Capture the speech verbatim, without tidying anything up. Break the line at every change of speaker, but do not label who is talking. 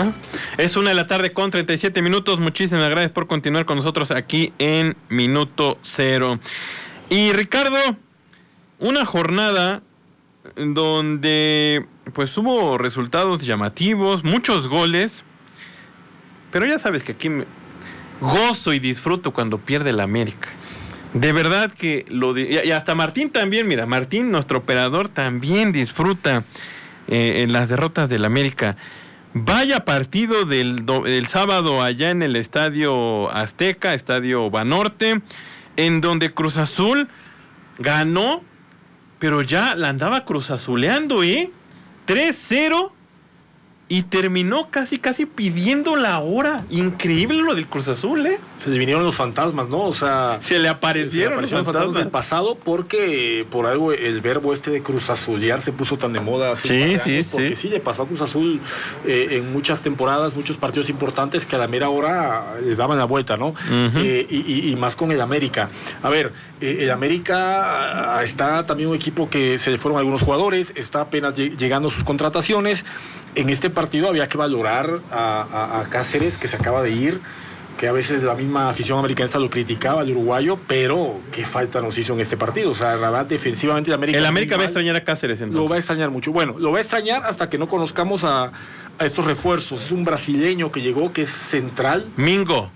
Ah, es una de la tarde con treinta y siete minutos. Muchísimas gracias por continuar con nosotros aquí en Minuto Cero. Y Ricardo, una jornada donde pues hubo resultados llamativos, muchos goles, pero ya sabes que aquí me gozo y disfruto cuando pierde la América. De verdad que lo di- y hasta Martín también, mira, Martín, nuestro operador, también disfruta eh, en las derrotas del América. Vaya partido del, do, del sábado allá en el Estadio Azteca, Estadio Banorte, en donde Cruz Azul ganó, pero ya la andaba cruzazuleando, ¿eh? tres cero y terminó casi, casi pidiendo la hora. Increíble lo del Cruz Azul, ¿eh?
Se le vinieron los fantasmas, ¿no? O sea,
se le aparecieron,
se le aparecieron
los
fantasmas
fantasmas
del pasado porque por algo el verbo este de cruzazulear se puso tan de moda hace
sí,
un par de
sí,
años, porque
sí.
sí le pasó a Cruz Azul eh, en muchas temporadas, muchos partidos importantes que a la mera hora les daban la vuelta, ¿no? Uh-huh. eh, y, y, y más con el América. A ver, eh, el América está también un equipo que se le fueron algunos jugadores, está apenas llegando sus contrataciones. En este partido había que valorar a, a, a Cáceres, que se acaba de ir, que a veces la misma afición americanista lo criticaba, el uruguayo, pero qué falta nos hizo en este partido. O sea, la verdad, defensivamente el América...
El América va a extrañar a Cáceres, entonces.
Lo va a extrañar mucho. Bueno, lo va a extrañar hasta que no conozcamos a, a estos refuerzos. Es un brasileño que llegó, que es central.
Mingo.